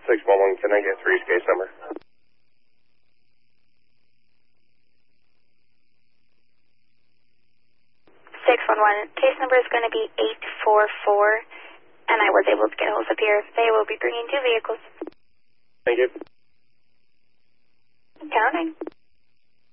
611, can I get 3's case number? 611, case number is going to be 844, and I was able to get a hold up here. They will be bringing 2 vehicles. Thank you. Counting.